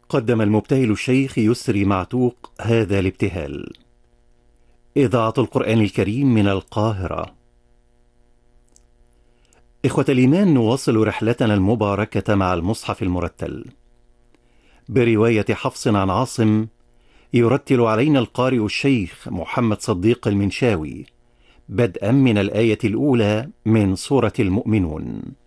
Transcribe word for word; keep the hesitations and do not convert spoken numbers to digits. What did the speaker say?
قدم المبتهل الشيخ يسري معتوق هذا الابتهال. إذاعة القرآن الكريم من القاهرة. إخوة الإيمان، نواصل رحلتنا المباركة مع المصحف المرتل برواية حفص عن عاصم، يرتل علينا القارئ الشيخ محمد صديق المنشاوي، بدءا من الآية الأولى من سورة المؤمنون.